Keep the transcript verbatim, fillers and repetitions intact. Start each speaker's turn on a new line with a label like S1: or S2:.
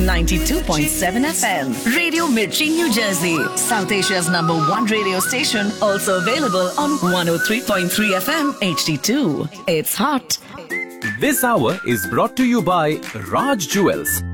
S1: ninety-two point seven F M. Radio Mirchi, New Jersey. South Asia's number one radio station. Also available on one oh three point three F M H D two. It's hot.
S2: This hour is brought to you by Raj Jewels,